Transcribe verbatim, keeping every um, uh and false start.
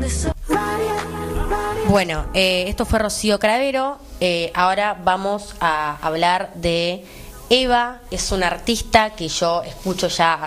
Bueno, eh, esto fue Rocío Cravero. Eh, ahora vamos a hablar de Eva. Es una artista que yo escucho ya